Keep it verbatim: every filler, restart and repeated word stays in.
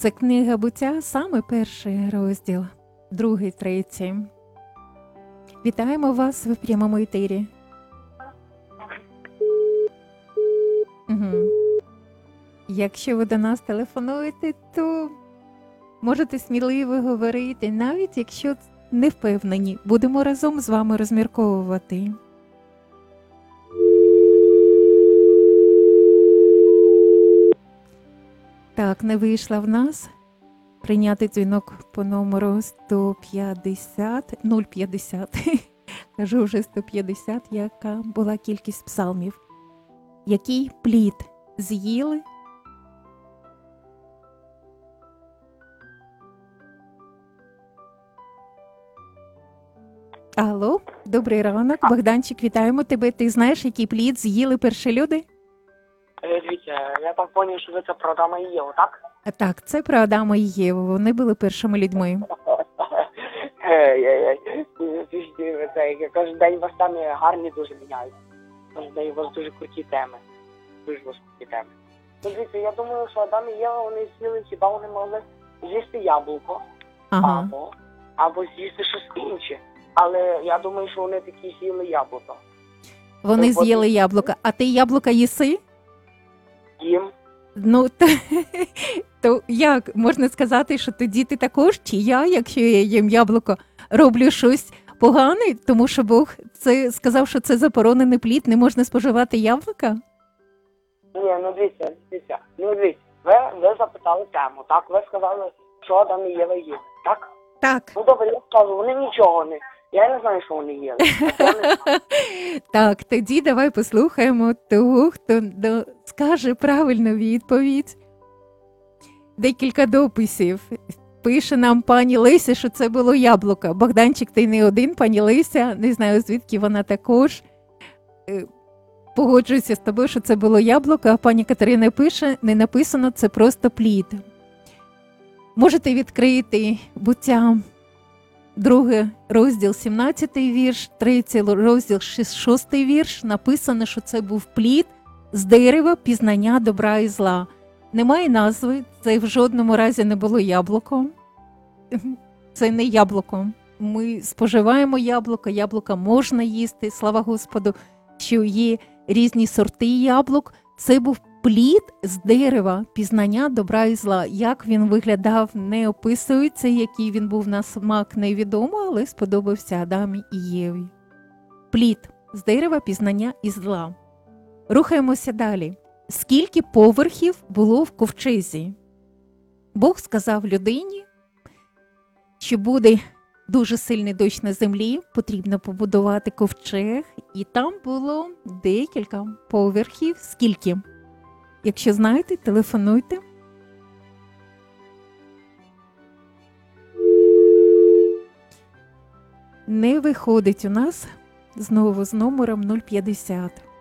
Це книга буття, саме перший розділ, другий, третій. Вітаємо вас в прямому етері. Угу. Якщо ви до нас телефонуєте, то можете сміливо говорити, навіть якщо не впевнені. Будемо разом з вами розмірковувати. Так, не вийшла в нас. Прийняти дзвінок по номеру сто п'ятдесят, нуль п'ятдесят. Кажу вже сто п'ятдесят, яка була кількість псалмів. Який плід з'їли? Алло, добрий ранок. Богданчик, вітаємо тебе. Ти знаєш, який плід з'їли перші люди? Дивіться, я так зрозумів, що ви це про Адама і Єву, так? Так, це про Адама і Єву. Вони були першими людьми. Ей-ей-ей, це кожен день вас там гарні дуже міняють. Кожен день у вас дуже круті теми. Дуже у вас круті теми. Ну, дивіться, я думаю, що Адам і Єва, вони з'їли, хіба вони могли з'їсти яблуко, Ага. або, або з'їсти щось інше. Але я думаю, що вони такі з'їли яблуко. Вони Ну, з'їли от- яблука. А ти яблука їси? Їм. Ну, то, то як? Можна сказати, що тоді ти також, чи я, якщо я їм яблуко, роблю щось погане, тому що Бог це сказав, що це заборонений плід, не можна споживати яблука? Ні, ну дивіться, дивіться. Ну дивіться, ви, ви запитали тему, так? Ви сказали, що Адам і Єва їли, так? Так. Ну добре, я скажу, вони нічого не. Я не знаю, що вони їли. Я не знаю. Так, тоді давай послухаємо того, хто до- скаже правильну відповідь. Декілька дописів. Пише нам пані Леся, що це було яблуко. Богданчик, ти не один, пані Леся, не знаю, звідки вона також. Е, Погоджуюся з тобою, що це було яблуко, а пані Катерина пише, не написано, це просто плід. Можете відкрити буття, другий розділ, сімнадцятий вірш, третій розділ, шостий вірш. Написано, що це був плід з дерева пізнання добра і зла. Немає назви, це в жодному разі не було яблуко. Це не яблуко. Ми споживаємо яблуко, яблука можна їсти, слава Господу, що є різні сорти яблук. Це був плід з дерева пізнання добра і зла. Як він виглядав, не описується, який він був на смак, невідомо, але сподобався Адамі і Єві. Плід з дерева пізнання і зла. Рухаємося далі. Скільки поверхів було в ковчезі? Бог сказав людині, що буде дуже сильний дощ на землі, потрібно побудувати ковчег, і там було декілька поверхів. Скільки? Якщо знаєте, телефонуйте. Не виходить у нас знову з номером нуль п'ятдесят.